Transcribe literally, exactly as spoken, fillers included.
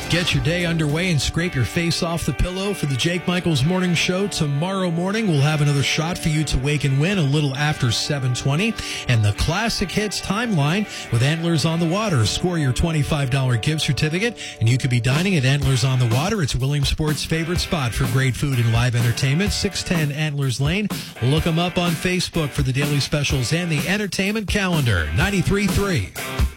Get your day underway and scrape your face off the pillow for the Jake Michaels Morning Show. Tomorrow morning, we'll have another shot for you to wake and win a little after seven twenty. And the Classic Hits Timeline with Antlers on the Water. Score your twenty-five dollars gift certificate, and you could be dining at Antlers on the Water. It's Williamsport's favorite spot for great food and live entertainment, six ten Antlers Lane. Look them up on Facebook for the daily specials and the entertainment calendar. ninety-three point three